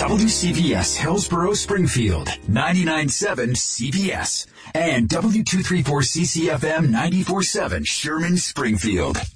WCBS Hillsborough Springfield, 99.7 CBS, and W234 CCFM 94.7 Sherman Springfield.